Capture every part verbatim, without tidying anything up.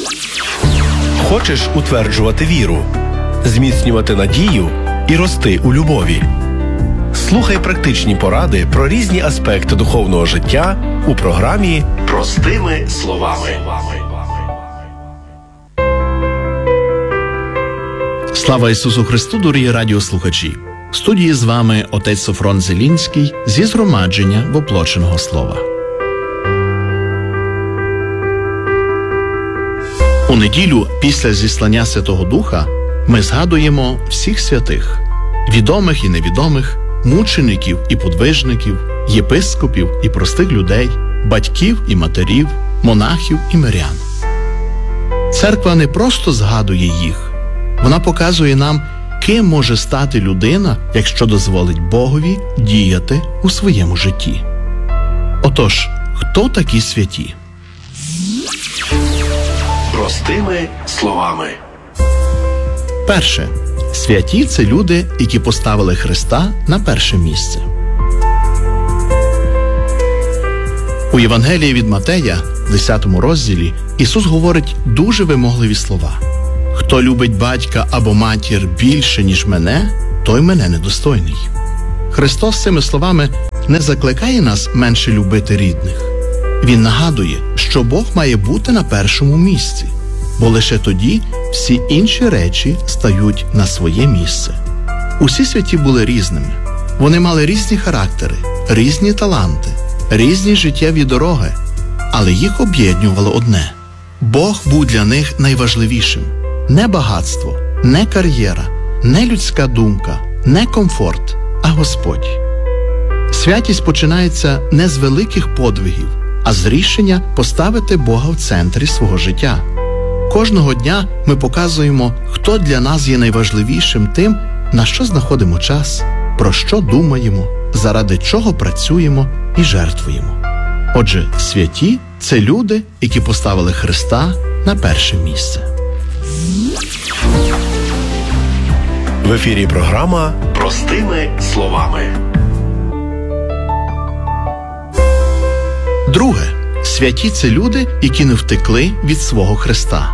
Хочеш утверджувати віру, зміцнювати надію і рости у любові? Слухай практичні поради про різні аспекти духовного життя у програмі «Простими словами». Слава Ісусу Христу, дорогі радіослухачі! В студії з вами отець Софрон Зелінський зі згромадження Воплоченого Слова. У неділю після зіслання Святого Духа ми згадуємо всіх святих, відомих і невідомих, мучеників і подвижників, єпископів і простих людей, батьків і матерів, монахів і мирян. Церква не просто згадує їх, вона показує нам, ким може стати людина, якщо дозволить Богові діяти у своєму житті. Отож, хто такі святі? Простими словами. Перше. Святі – це люди, які поставили Христа на перше місце. У Євангелії від Матея, в десятому розділі, Ісус говорить дуже вимогливі слова. «Хто любить батька або матір більше, ніж мене, той мене недостойний». Христос цими словами не закликає нас менше любити рідних. Він нагадує, що Бог має бути на першому місці, бо лише тоді всі інші речі стають на своє місце. Усі святі були різними. Вони мали різні характери, різні таланти, різні життєві дороги, але їх об'єднувало одне. Бог був для них найважливішим. Не багатство, не кар'єра, не людська думка, не комфорт, а Господь. Святість починається не з великих подвигів, а з рішення поставити Бога в центрі свого життя. Кожного дня ми показуємо, хто для нас є найважливішим тим, на що знаходимо час, про що думаємо, заради чого працюємо і жертвуємо. Отже, святі – це люди, які поставили Христа на перше місце. В ефірі програма «Простими словами». Друге. Святі – це люди, які не втекли від свого Христа.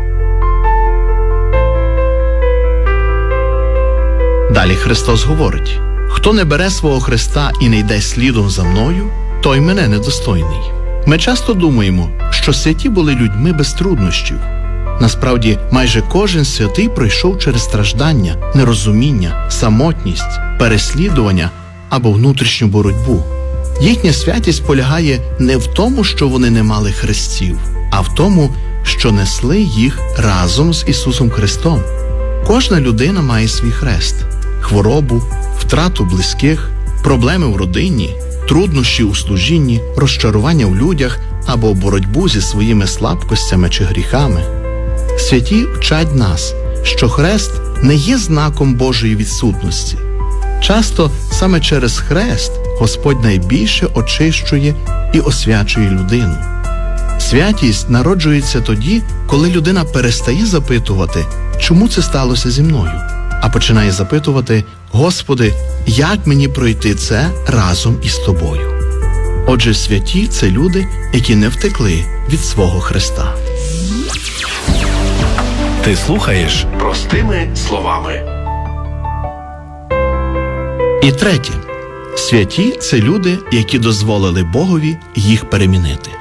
Далі Христос говорить: «Хто не бере свого Христа і не йде слідом за мною, той мене недостойний». Ми часто думаємо, що святі були людьми без труднощів. Насправді, майже кожен святий пройшов через страждання, нерозуміння, самотність, переслідування або внутрішню боротьбу. Їхня святість полягає не в тому, що вони не мали хрестів, а в тому, що несли їх разом з Ісусом Христом. Кожна людина має свій хрест – хворобу, втрату близьких, проблеми в родині, труднощі у служінні, розчарування в людях або боротьбу зі своїми слабкостями чи гріхами. Святі вчать нас, що хрест не є знаком Божої відсутності. Часто саме через хрест Господь найбільше очищує і освячує людину. Святість народжується тоді, коли людина перестає запитувати, чому це сталося зі мною, а починає запитувати: «Господи, як мені пройти це разом із Тобою?» Отже, святі – це люди, які не втекли від свого Христа. Ти слухаєш «Простими словами». І третє. Святі – це люди, які дозволили Богові їх перемінити.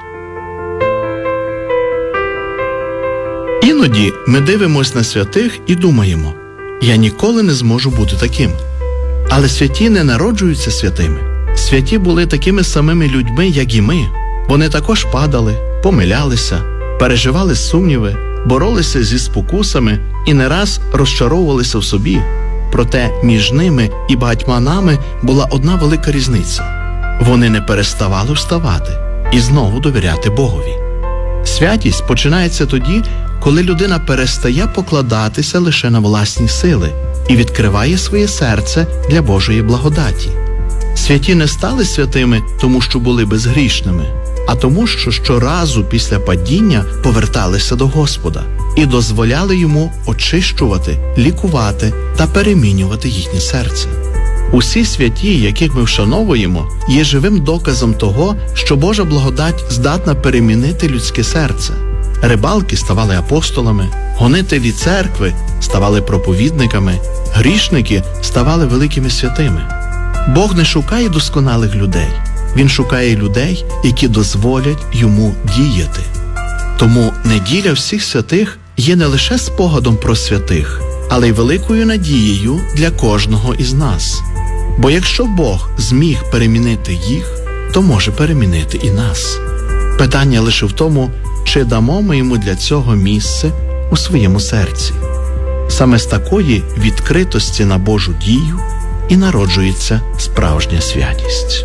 Іноді ми дивимось на святих і думаємо: «Я ніколи не зможу бути таким». Але святі не народжуються святими. Святі були такими самими людьми, як і ми. Вони також падали, помилялися, переживали сумніви, боролися зі спокусами і не раз розчаровувалися в собі. Проте між ними і багатьма нами була одна велика різниця. Вони не переставали вставати і знову довіряти Богові. Святість починається тоді, коли людина перестає покладатися лише на власні сили і відкриває своє серце для Божої благодаті. Святі не стали святими, тому що були безгрішними, а тому, що щоразу після падіння поверталися до Господа і дозволяли Йому очищувати, лікувати та перемінювати їхнє серце. Усі святі, яких ми вшановуємо, є живим доказом того, що Божа благодать здатна перемінити людське серце. Рибалки ставали апостолами, гонителі церкви ставали проповідниками, грішники ставали великими святими. Бог не шукає досконалих людей. Він шукає людей, які дозволять йому діяти. Тому неділя всіх святих є не лише спогадом про святих, але й великою надією для кожного із нас. Бо якщо Бог зміг перемінити їх, то може перемінити і нас. Питання лише в тому, чи дамо ми йому для цього місце у своєму серці. Саме з такої відкритості на Божу дію і народжується справжня святість.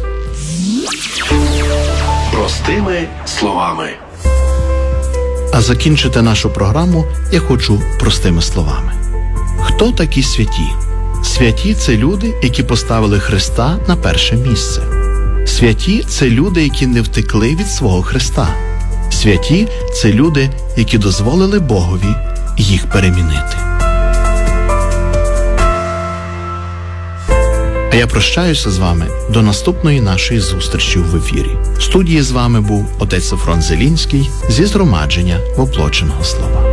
Простими словами. А закінчити нашу програму я хочу простими словами. Хто такі святі? Святі – це люди, які поставили Христа на перше місце. Святі – це люди, які не втекли від свого Христа. Святі – це люди, які дозволили Богові їх перемінити. А я прощаюся з вами до наступної нашої зустрічі в ефірі. В студії з вами був отець Софрон Зелінський зі згромадження Воплоченого Слова.